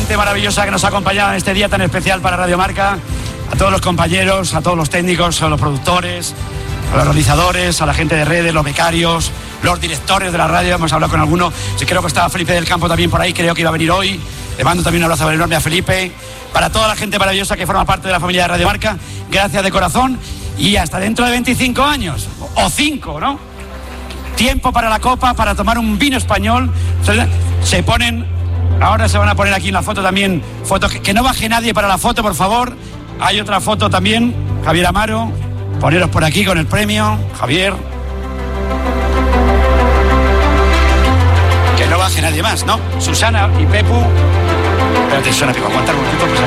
gente maravillosa que nos ha acompañado en este día tan especial para Radio Marca, a todos los compañeros, a todos los técnicos, a los productores, a los realizadores, a la gente de redes, los becarios, los directores de la radio. Hemos hablado con alguno, sí, creo que estaba Felipe del Campo también por ahí, creo que iba a venir hoy. Le mando también un abrazo enorme a Felipe. Para toda la gente maravillosa que forma parte de la familia de Radio Marca, gracias de corazón, y hasta dentro de 25 años, o 5, ¿no? Tiempo para la copa, para tomar un vino español. Se ponen, ahora se van a poner aquí en la foto también, fotos, que no baje nadie para la foto, por favor. Hay otra foto también, Javier Amaro, poneros por aquí con el premio, Javier. Que no baje nadie más, ¿no? Susana y Pepu. Espérate, Susana, Pepu, aguantar un poquito, pues